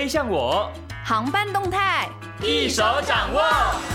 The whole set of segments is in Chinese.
飞向我， 航班动态一手掌握。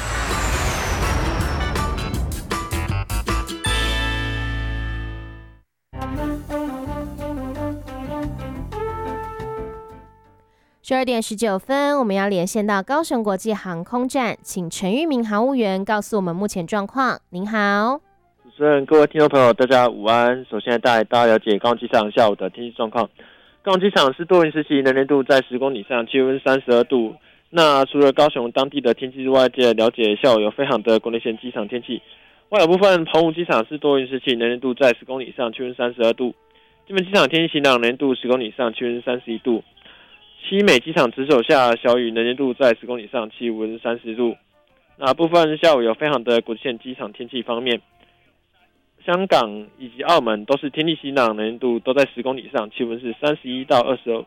12:19，我们要连线到高雄国际航空站，请陈玉明航务员告诉我们目前状况。您好， 主持人、各位听众朋友，大家午安。首先带大家了解高雄机场下午的天气状况。高雄机场是多云时期，能见度在10公里以上，气温32度。那除了高雄当地的天气之外，接着了解下午有飞航的国内线机场天气。外有部分澎湖机场是多云时期，能见度在10公里以上，气温32度。金门机场天气晴朗，能见度10公里以上，气温31度。西美机场值守下小雨，能见度在10公里以上，气温30度。那部分下午有飞航的国际线机场天气方面，香港以及澳门都是天气晴朗，能见度都在10公里以上，气温是31到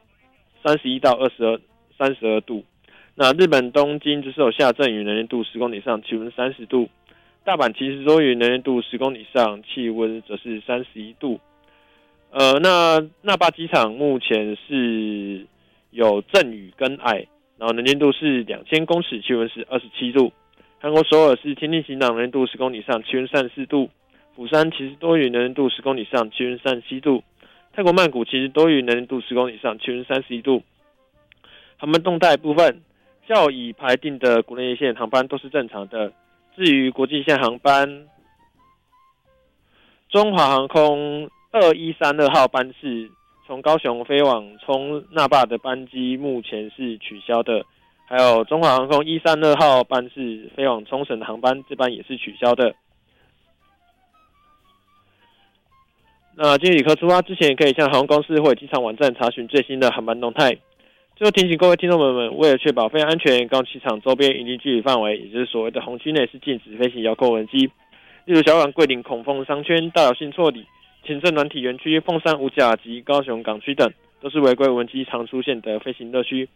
32度。那日本东京只是有下阵雨，能见度10公里以上，气温30度。大阪其实多云，能见度10公里以上，气温则是31度。那那霸机场目前是有阵雨跟霭，然后能见度是2000公尺，气温是27度。韩国首尔是天气晴朗，能见度10公里以上，气温34度。釜山其实多云，能见度10公里以上，气温37度。泰国曼谷其实多云，能见度10公里以上，气温31度。航班动态部分，下午已排定的国内线航班都是正常的。至于国际线航班，中华航空2132号班次从高雄飞往冲那霸的班机目前是取消的，还有中华航空132号班次飞往冲绳的航班，这班也是取消的。那经旅客出发之前，可以向航空公司或机场网站查询最新的航班动态。最后提醒各位听众朋友们，为了确保飞行安全，高雄机场周边营地距离范围，也就是所谓的红区内是禁止飞行遥控无人机，例如小港、桂林、孔凤商圈、大寮、信错里、前镇软体园区、凤山五甲及高雄港区等，都是违规无人机常出现的飞行乐区。